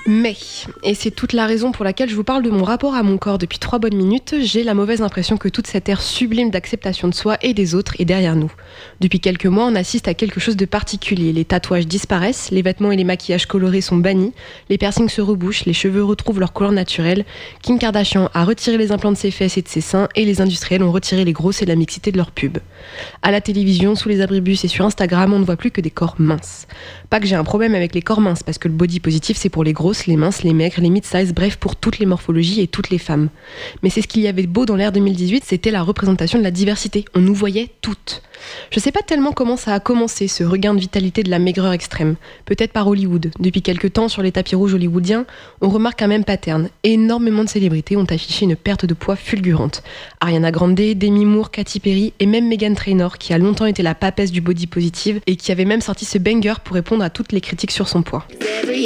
Mais, et c'est toute la raison pour laquelle je vous parle de mon rapport à mon corps depuis 3 bonnes minutes, j'ai la mauvaise impression que toute cette ère sublime d'acceptation de soi et des autres est derrière nous. Depuis quelques mois, on assiste à quelque chose de particulier. Les tatouages disparaissent, les vêtements et les maquillages colorés sont bannis, les piercings se rebouchent, les cheveux retrouvent leur couleur naturelle, Kim Kardashian a retiré les implants de ses fesses et de ses seins, et les industriels ont retiré les grosses et la mixité de leurs pubs. À la télévision, sous les abribus et sur Instagram, on ne voit plus que des corps minces. Pas que j'ai un problème avec les corps minces, parce que le body positif c'est pour les grosses, les minces, les maigres, les mid-size, bref pour toutes les morphologies et toutes les femmes. Mais c'est ce qu'il y avait de beau dans l'ère 2018, c'était la représentation de la diversité. On nous voyait toutes. Je sais pas tellement comment ça a commencé, ce regain de vitalité de la maigreur extrême. Peut-être par Hollywood. Depuis quelques temps, sur les tapis rouges hollywoodiens, on remarque un même pattern. Énormément de célébrités ont affiché une perte de poids fulgurante. Ariana Grande, Demi Moore, Katy Perry et même Meghan Trainor, qui a longtemps été la papesse du body positive et qui avait même sorti ce banger pour répondre à toutes les critiques sur son poids.